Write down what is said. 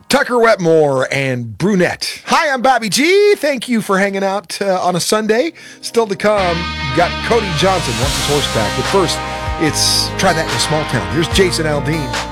Tucker Wetmore and Brunette. Hi, I'm Bobby G. Thank you for hanging out on a Sunday. Still to come, got Cody Johnson wants his horse back. But first, it's Try That in a Small Town. Here's Jason Aldean.